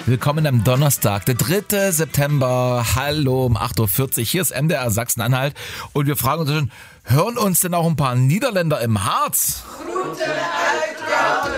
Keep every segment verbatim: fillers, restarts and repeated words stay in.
Willkommen am Donnerstag, der dritte September. Hallo um acht Uhr vierzig. Hier ist M D R Sachsen-Anhalt. Und wir fragen uns schon, hören uns denn auch ein paar Niederländer im Harz? Guten Abend,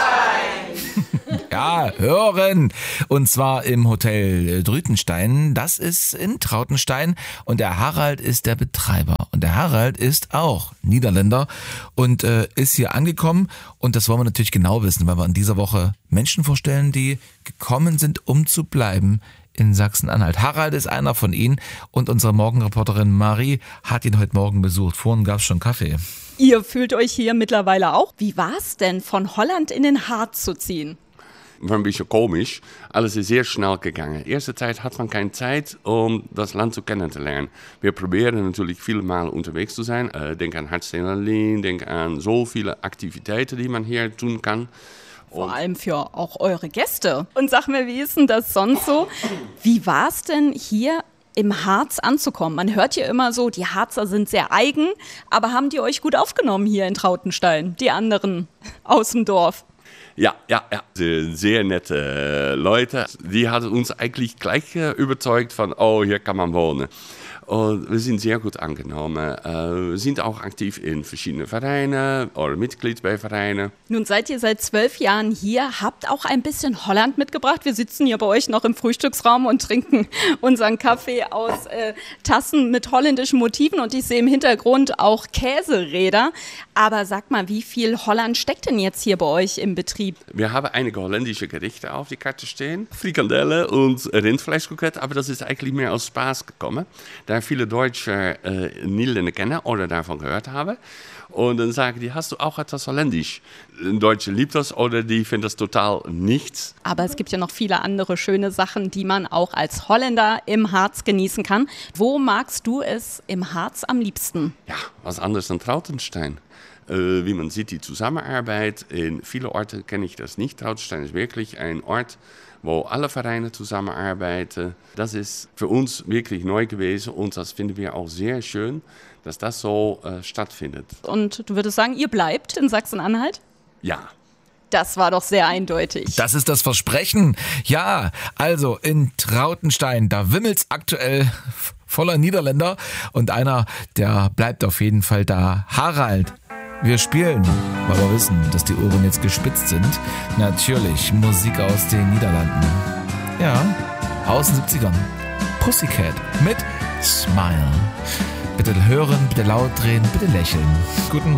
Trautenstein. Ja, hören. Und zwar im Hotel Drütenstein. Das ist in Trautenstein. Und der Harald ist der Betreiber. Und der Harald ist auch Niederländer und äh, ist hier angekommen. Und das wollen wir natürlich genau wissen, weil wir in dieser Woche Menschen vorstellen, die gekommen sind, um zu bleiben in Sachsen-Anhalt. Harald ist einer von ihnen und unsere Morgenreporterin Marie hat ihn heute Morgen besucht. Vorhin gab es schon Kaffee. Ihr fühlt euch hier mittlerweile auch? Wie war es denn, von Holland in den Harz zu ziehen? War ein bisschen komisch. Alles ist sehr schnell gegangen. Erste Zeit hat man keine Zeit, um das Land zu kennenzulernen. Wir probieren natürlich viele Mal unterwegs zu sein. Äh, denk an Hartstein-Alleen, denk an so viele Aktivitäten, die man hier tun kann. Vor allem für auch eure Gäste. Und sag mir, wie ist denn das sonst so? Wie war es denn hier im Harz anzukommen? Man hört hier immer so, die Harzer sind sehr eigen, aber haben die euch gut aufgenommen hier in Trautenstein, die anderen aus dem Dorf? Ja, ja, ja. Sehr nette Leute. Die haben uns eigentlich gleich überzeugt von, oh, hier kann man wohnen. Und wir sind sehr gut angenommen. Wir sind auch aktiv in verschiedenen Vereinen oder Mitglied bei Vereinen. Nun seid ihr seit zwölf Jahren hier, habt auch ein bisschen Holland mitgebracht. Wir sitzen hier bei euch noch im Frühstücksraum und trinken unseren Kaffee aus äh, Tassen mit holländischen Motiven. Und ich sehe im Hintergrund auch Käseräder. Aber sag mal, wie viel Holland steckt denn jetzt hier bei euch im Betrieb? Wir haben einige holländische Gerichte auf die Karte stehen. Frikandellen und Rindfleischkroket. Aber das ist eigentlich mehr aus Spaß gekommen. Da viele Deutsche äh, Niederländer kennen oder davon gehört haben. Und dann sagen die, hast du auch etwas Holländisch? Deutsche liebt das oder die finden das total nichts. Aber es gibt ja noch viele andere schöne Sachen, die man auch als Holländer im Harz genießen kann. Wo magst du es im Harz am liebsten? Ja, was anderes als Trautenstein. Äh, wie man sieht, die Zusammenarbeit. In vielen Orten kenne ich das nicht. Trautenstein ist wirklich ein Ort, wo alle Vereine zusammenarbeiten. Das ist für uns wirklich neu gewesen und das finden wir auch sehr schön, dass das so äh, stattfindet. Und du würdest sagen, ihr bleibt in Sachsen-Anhalt? Ja. Das war doch sehr eindeutig. Das ist das Versprechen. Ja, also in Trautenstein, da wimmelt's aktuell voller Niederländer und einer, der bleibt auf jeden Fall da. Harald. Wir spielen, weil wir wissen, dass die Ohren jetzt gespitzt sind. Natürlich Musik aus den Niederlanden. Ja, aus den siebzigern. Pussycat mit Smile. Bitte hören, bitte laut drehen, bitte lächeln. Guten Morgen.